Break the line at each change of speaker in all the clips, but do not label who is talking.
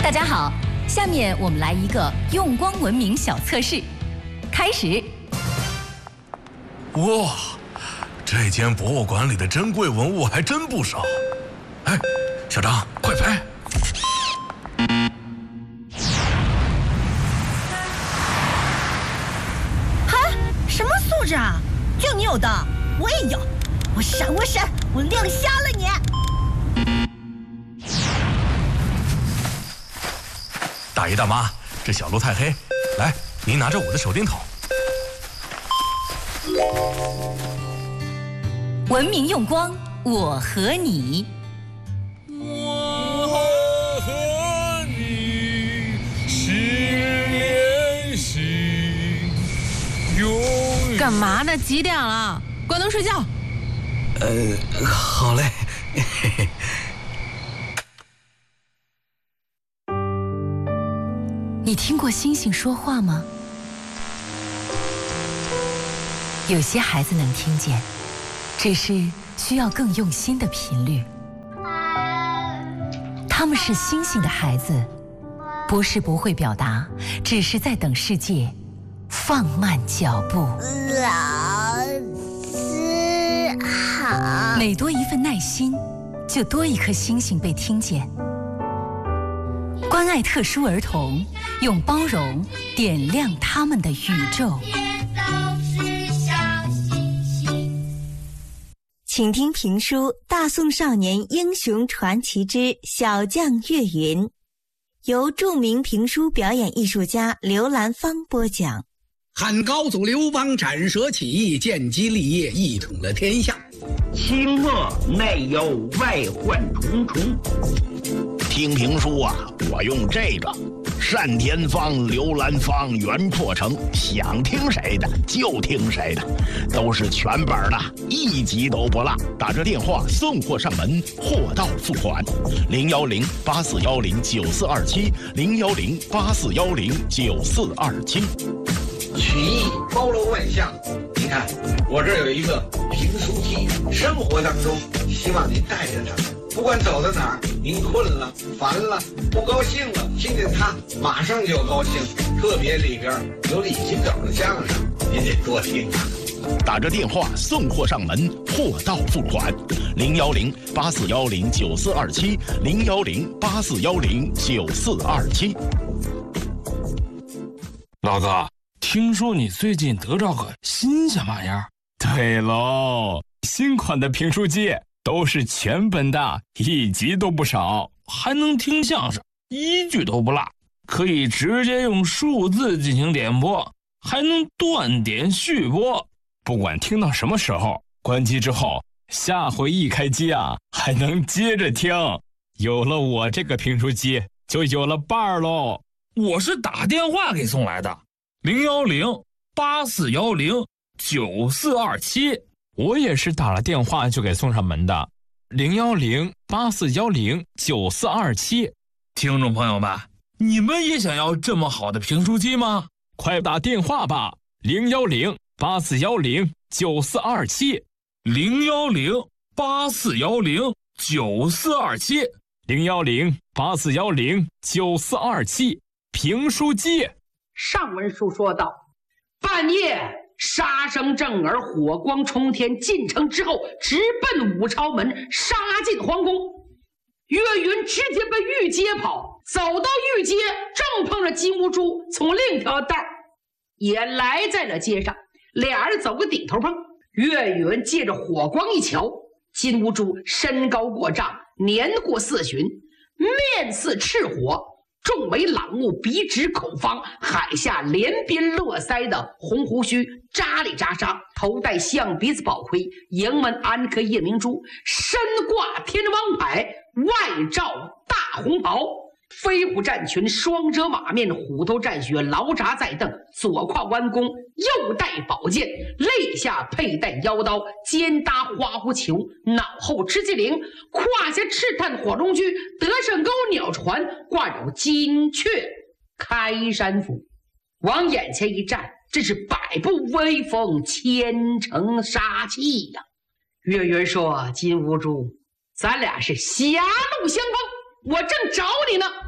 大家好，下面我们来一个用光文明小测试，开始。
哇，这间博物馆里的珍贵文物还真不少。哎，小张，快拍！
嗨，什么素质啊？就你有的，我也有。我闪，我亮瞎了你！
大爷大妈，这小路太黑，来，您拿着我的手电筒。
文明用光，我和你。
我和你心连心，永远。
干嘛呢？几点了？关灯睡觉。
好嘞。
你听过星星说话吗？有些孩子能听见，只是需要更用心的频率。他们是星星的孩子，不是不会表达，只是在等世界放慢脚步。
老师好。
每多一份耐心，就多一颗星星被听见。关爱特殊儿童，用包容点亮他们的宇宙。
请听评书《大宋少年英雄传奇之小将岳云》，由著名评书表演艺术家刘兰芳播讲。
汉高祖刘邦斩蛇起义，建基立业，一统了天下。
清末内忧外患重重。
听评书啊，我用这个单田芳、刘兰芳、袁阔成，想听谁的就听谁的，都是全本的，一集都不落。打着电话送货上门，货到付款。010-8410-9427，010-8410-9427。
曲艺包罗万象，你看我这有一个评书机，生活当中希望您带着它，不管走到哪儿，您困了、烦了、不高兴了，听见它马上就高兴。特别里边有李金斗的相声，您得多听啊。
打着电话送货上门，货到付款。010-8410-9427，010-8410-9427。
老哥，听说你最近得着个新鲜玩意儿？
对喽，新款的评书机都是全本的，一集都不少，
还能听相声，一句都不落，可以直接用数字进行点播，还能断点续播。
不管听到什么时候，关机之后，下回一开机啊，还能接着听。有了我这个评书机，就有了伴儿喽。
我是打电话给送来的，010-8410-9427。
我也是打了电话就给送上门的，010-8410-9427。
听众朋友们，你们也想要这么好的评书机吗？
快打电话吧，010-8410-9427。
010-8410-9427。
010-8410-9427。评书机。
上文书说到，半夜杀声震耳，火光冲天，进城之后直奔武朝门，杀进皇宫。岳云直接被御街跑，走到御街，正碰着金兀术从另一条道也来在了街上，俩人走个顶头碰。岳云借着火光一瞧，金兀术身高过丈，年过40旬，面似赤火，重眉朗目，鼻直口方，海下连边络腮的红胡须扎里扎沙，头戴象鼻子宝盔，营门安刻夜明珠，身挂天王牌，外罩大红袍。飞虎战裙，双遮马面，虎头战靴，劳札在蹬，左挎弯弓，右带宝剑，肋下佩戴腰刀，肩搭花狐裘，脑后吃金铃，胯下赤炭火龙驹，得胜钩鸟船，挂有金阙开山斧。往眼前一站，这是百步威风，千城杀气呀！岳云说：“金兀术，咱俩是狭路相逢，我正找你呢。”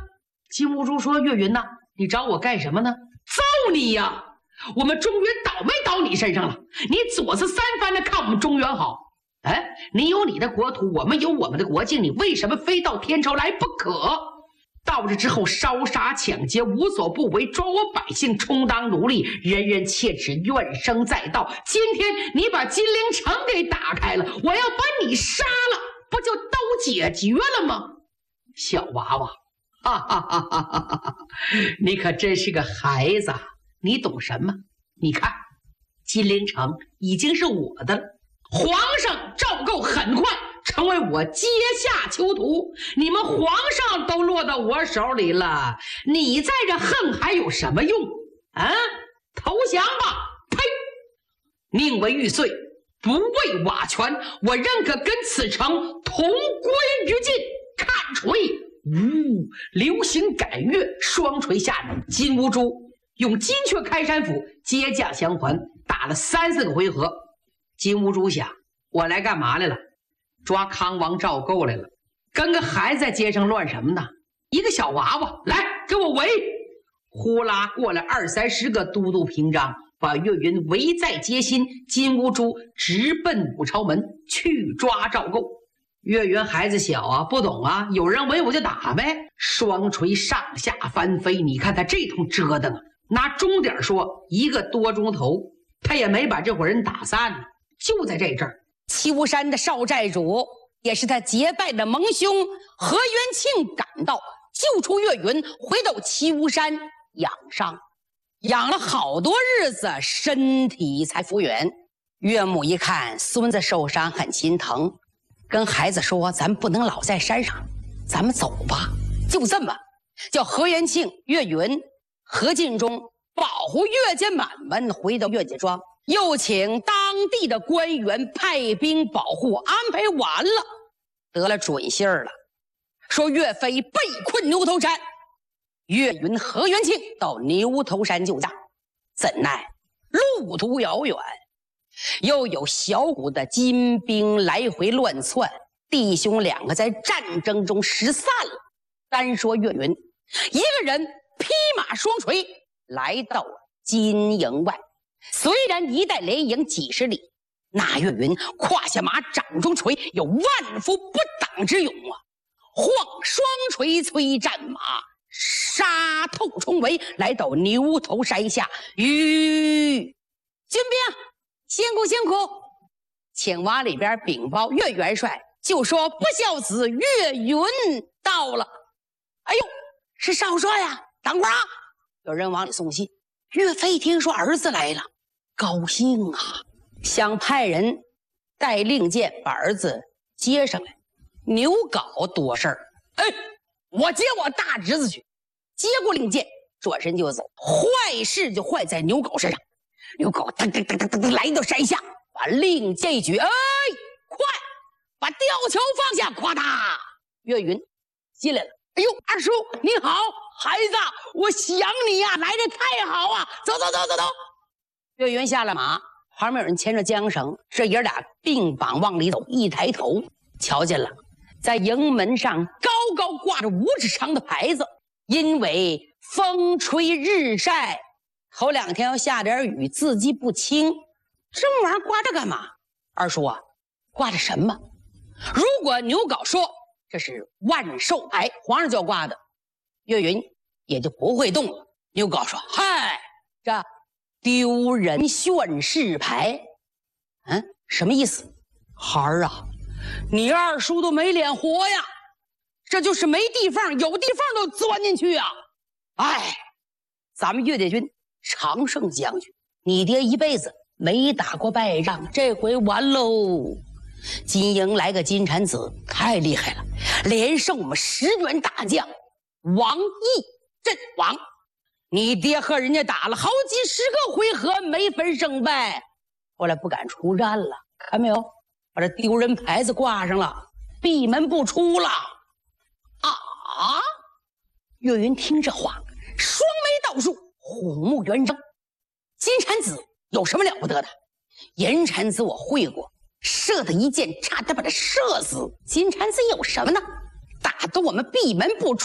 金兀术说：“岳云呐，你找我干什么呢？揍你呀！我们中原倒没倒你身上了？你左思三番的看我们中原好，哎，你有你的国土，我们有我们的国境，你为什么非到天朝来不可？到这之后烧杀抢劫无所不为，抓我百姓充当奴隶，人人切齿，怨声载道。今天你把金陵城给打开了，我要把你杀了，不就都解决了吗？小娃娃，哈哈哈哈哈哈！你可真是个孩子，你懂什么？你看，金陵城已经是我的了，皇上赵构很快成为我阶下囚徒，你们皇上都落到我手里了，你在这恨还有什么用啊？投降吧！呸！宁为玉碎，不为瓦全，我认可跟此城同归于尽。看锤！呜，流星赶月，双锤下人。金兀术用金阙开山斧接将相还，打了3、4个回合。金兀术想，我来干嘛来了？抓康王赵构来了，跟个孩子在街上乱什么呢？一个小娃娃，来给我围！呼啦过来20、30个都督平章，把岳云围在街心。金兀术直奔武朝门去抓赵构。岳云孩子小啊，不懂啊，有人围我就打呗，双锤上下翻飞。你看他这通折腾啊，拿钟点说1个多钟头，他也没把这伙人打散呢。就在这阵儿，
齐吴山的少寨主，也是他结拜的盟兄何元庆赶到，救出岳云，回到齐吴山养伤，养了好多日子，身体才复原。岳母一看孙子受伤，很心疼，跟孩子说：“咱不能老在山上，咱们走吧。”就这么，叫何元庆、岳云、何进忠保护岳家满门回到岳家庄。又请当地的官员派兵保护，安排完了，得了准信儿了，说岳飞被困牛头山，岳云、何元庆到牛头山救驾。怎奈路途遥远，又有小股的金兵来回乱窜，弟兄2个在战争中失散了。单说岳云一个人披马双锤来到了金营外，虽然一带连营几十里，那岳云胯下马，掌中锤，有万夫不挡之勇啊！晃双锤催战马，杀透重围，来到牛头山下。军兵辛苦辛苦，请往里边禀报岳元帅，就说不孝子岳云到了。哎呦，是少帅呀！等会儿啊，有人往里送信。岳飞听说儿子来了，高兴啊，想派人带令箭把儿子接上来。牛皋多事儿，哎，我接我大侄子去。接过令箭，转身就走。坏事就坏在牛皋身上。牛皋噔噔噔噔噔来到山下，把令箭一举，哎，快把吊桥放下！夸嗒，岳云进来了。哎呦，二叔你好，孩子，我想你呀，来得太好啊！走走走走走。岳云下了马，旁边有人牵着缰绳，这爷俩并膀往里走。一抬头瞧见了，在营门上高高挂着5指长的牌子，因为风吹日晒，头2天要下点雨，字迹不清。这玩意儿挂着干嘛？二叔啊，挂着什么？如果牛皋说这是万寿牌，皇上就要挂的，岳云也就不会动了。牛皋说：“嗨，这丢人炫世牌，什么意思？孩儿啊，你二叔都没脸活呀，这就是没地方，有地方都钻进去啊！哎，咱们岳家军常胜将军，你爹一辈子没打过败仗，这回完喽。金营来个金蝉子，太厉害了，连胜我们10员大将，王义阵亡。你爹和人家打了好几10个回合，没分胜败，后来不敢出战了。看没有，把这丢人牌子挂上了，闭门不出了。啊！岳云听这话，双眉倒竖，虎目圆睁。金蝉子有什么了不得的？银蝉子我会过，射他一箭，差点把他射死。金蝉子有什么呢？打得我们闭门不出，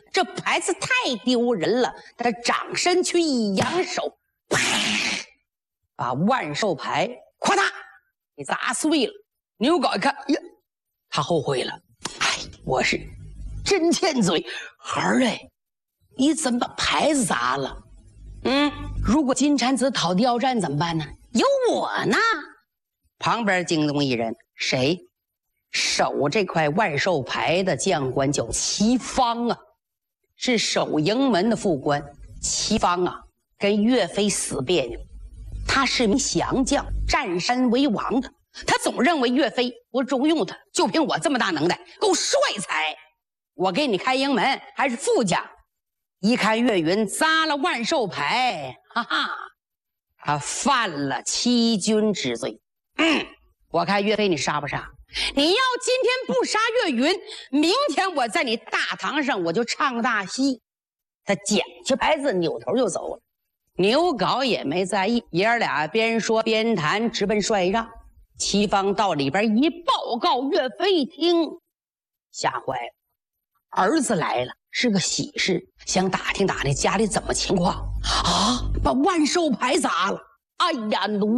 这牌子太丢人了。他掌身去一扬手，啪，把万寿牌夸嗒给砸碎了。牛皋一看，呀，他后悔了。哎，我是真欠嘴，孩儿哎，你怎么把牌子砸了？如果金蝉子讨地要战怎么办呢？有我呢。旁边惊动一人，谁？守这块万寿牌的将官叫齐方啊，是守营门的副官。齐方啊，跟岳飞死别扭。他是名降将，占山为王的。他总认为岳飞不重用他，就凭我这么大能耐，够帅才。我给你开营门，还是副将。一看岳云砸了万寿牌，哈哈，他犯了欺君之罪。我看岳飞你杀不杀？你要今天不杀岳云，明天我在你大堂上我就唱大戏。他捡起牌子，扭头就走了。牛皋也没在意，爷儿俩边说边谈，直奔帅帐。齐方到里边一报告，岳飞一听，吓坏了。儿子来了，是个喜事，想打听打听家里怎么情况啊？把万寿牌砸了！哎呀，奴